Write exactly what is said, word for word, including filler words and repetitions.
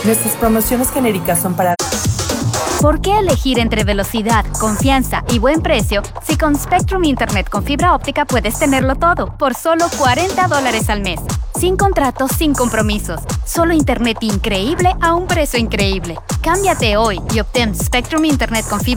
Nuestras promociones genéricas son para... ¿Por qué elegir entre velocidad, confianza y buen precio si con Spectrum Internet con fibra óptica puedes tenerlo todo por solo cuarenta dólares al mes? Sin contratos, sin compromisos. Solo internet increíble a un precio increíble. Cámbiate hoy y obtén Spectrum Internet con fibra